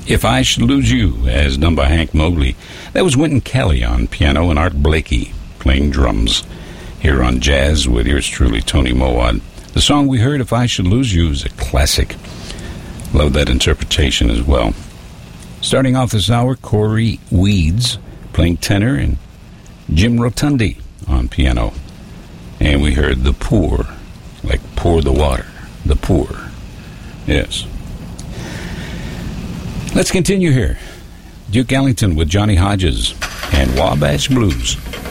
If I Should Lose You, as done by Hank Mobley. That was Wynton Kelly on piano and Art Blakey playing drums. Here on Jazz with yours truly, Tony Mowat. The song we heard, If I Should Lose You, is a classic. Love that interpretation as well. Starting off this hour, Corey Weeds playing tenor and Jim Rotundi on piano. And we heard The Poor, like pour the water. The Poor. Yes. Let's continue here. Duke Ellington with Johnny Hodges and Wabash Blues.